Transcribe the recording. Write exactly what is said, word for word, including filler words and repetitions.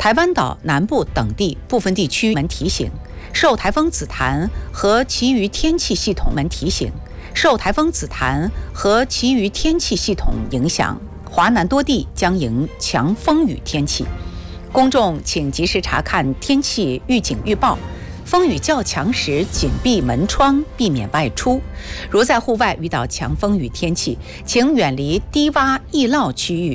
台湾岛南部等地部分地区门提醒，受台风紫檀和其余天气系统门提醒，受台风紫檀和其余天气系统影响，华南多地将迎强风雨天气。公众请及时查看天气预警预报，风雨较强时紧闭门窗，避免外出。如在户外遇到强风雨天气，请远离低洼易涝区域，